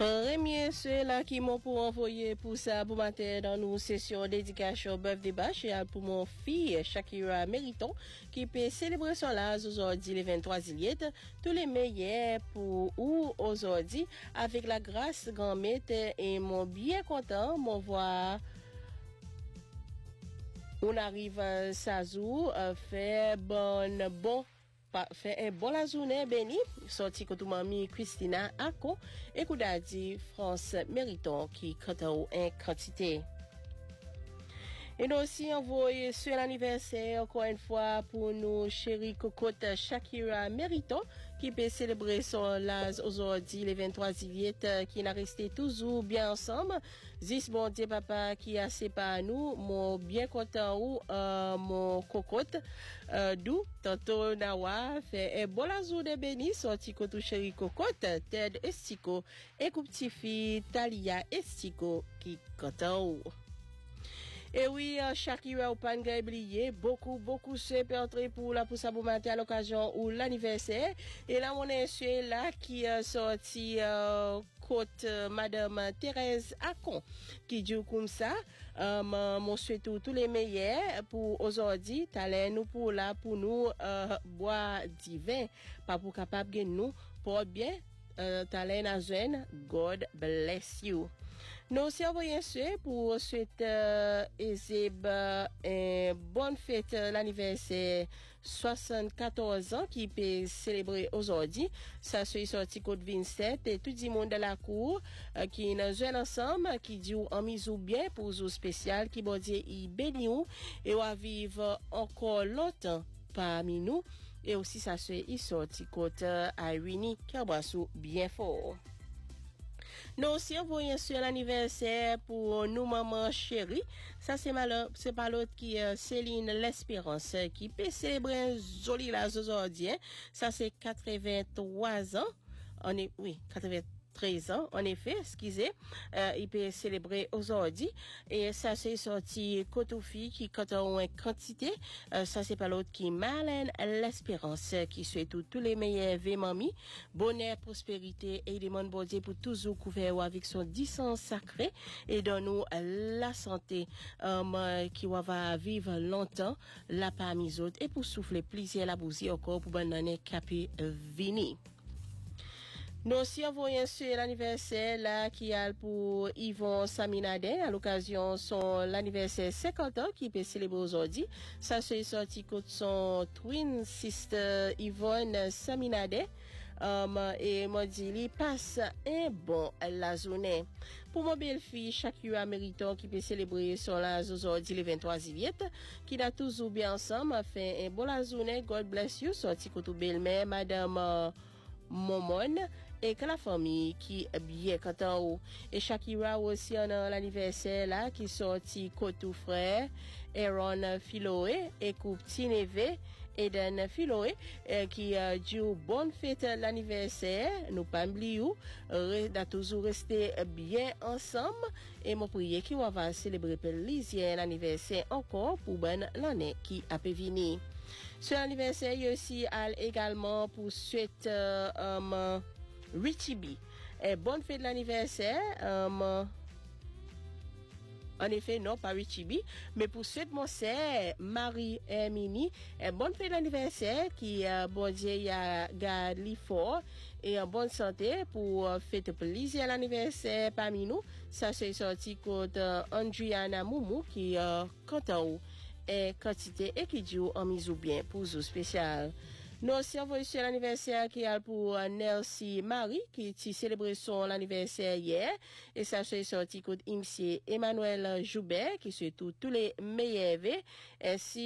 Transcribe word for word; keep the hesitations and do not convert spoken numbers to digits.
Premier, ceux-là qui m'ont pour envoyer pour ça pour matin dans nos sessions d'éducation birthday bash et pour mon fille Shakira Meriton qui peut célébrer son âge aujourd'hui le vingt-trois juillet. Tous les meilleurs pour ou aujourd'hui avec la grâce grand-mère et mon bien content mon voir. On arrive à Sazou, fait bon bon fait un bon la journée béni sorti que tout mamie Christina Ako et Koudadi France Mériton qui compte en quantité. Et nous aussi envoyé sur l'anniversaire encore une fois pour nos chéris cocotte Shakira Meriton qui peut célébrer son l'âge aujourd'hui le vingt-trois juillet qui n'a resté toujours bien ensemble. Zis bon Dieu papa qui a séparé nous mon bien content ou euh, mon cocotte euh, d'où tantôt nawa fait un bon la journée béni sorti que tout chéri cocotte Ted Estico et coupe petit fille Talia Estico qui content ou. Et oui, euh, Shakira ou pas oublié, beaucoup, beaucoup se pertré pour la pousse à matin à l'occasion ou l'anniversaire. Et là, on est sur là qui a sorti, euh, côte, euh, Madame Thérèse Acon, qui dit comme ça, euh, mon souhaite tous les meilleurs pour aujourd'hui, t'allez nous pour là, pour nous, euh, boire divin, pas pour capable de nous, pour bien, euh, t'allez na jeune, God bless you. Nous aussi envoyons souhait pour souhaiter euh, Ezeb euh, une bonne fête euh, l'anniversaire soixante-quatorze ans qui peut célébrer aujourd'hui. Ça soit sorti côte vingt-sept et tout le monde de la cour euh, qui est jeune ensemble qui dit en mise ou bien pour jour spécial qui bon Dieu y béni ou et va vivre encore longtemps parmi nous et aussi ça soit y sorti côte euh, Irene qui a bien fort. Nous aussi envoyons sur l'anniversaire pour nous maman chérie. Ça c'est malheur, c'est pas l'autre qui euh, Céline l'Espérance qui peut célébrer un joli la aujourd'hui. Ça c'est quatre-vingt-trois ans. On est oui, quatre-vingt-treize ans en effet, excusez. Euh, il peut célébrer aujourd'hui et ça c'est sorti Kotoufi qui compte en quantité. Euh, ça c'est pas l'autre qui Marlène l'Espérance qui souhaite tous les meilleurs vœux mamie, bonheur, prospérité et demande bon Dieu pour toujours couvert avec son dix sacré et donne nous la santé euh, qui va vivre longtemps la parmi autres et pour souffler plaisir la bousie encore pour bonne année capi vini. Nous aussi envoyons sur l'anniversaire là qui a pour Yvon Saminade à l'occasion son l'anniversaire cinquante ans qui peut célébrer aujourd'hui. Ça c'est sorti contre son twin sister Yvonne Saminade. Um, et moi dit passe un bon la journée. Pour mon belle-fille Shakira Meriton qui peut célébrer son l'âge aujourd'hui le vingt-trois juillet qui a toujours bien ensemble fait un bon la journée. God bless you. Sorti contre belle-mère Madame euh, Momon et que la famille qui est bien content et Shakira aussi en l'anniversaire là qui sorti côté frère Aaron Philoé et coupe petit neveu Eden Philoé eh, qui a euh, dit bonne fête l'anniversaire nous pas oublier d'a toujours rester bien ensemble et mon prier qui va célébrer plaisir l'anniversaire encore pour bonne l'année qui a venir. Sur l'anniversaire, il y a aussi également pour souhaiter euh, um, Richie B. Et bonne fête de l'anniversaire. Um, en effet, non, pas Richie B, mais pour souhaiter mon sœur Marie-Hermini, et bonne fête de l'anniversaire qui, euh, bon Dieu, a gardé fort et en bonne santé pour euh, fêter plaisir à l'anniversaire parmi nous. Ça, c'est sorti contre euh, Andriana Moumou qui, euh, content et quantité et qui dit en mise ou bien pour jour spécial. Nous aussi envoyons sur l'anniversaire qui est pour Nelsie Marie qui célébrait son anniversaire hier et ça c'est sorti contre Imsi Emmanuel Joubert qui souhaite tous les meilleurs vœux ainsi